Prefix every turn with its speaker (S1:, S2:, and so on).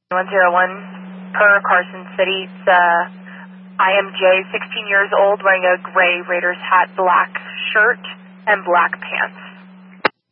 S1: 101 per Carson City. It's IMJ, 16 years old, wearing a gray Raiders hat, black shirt, and black pants.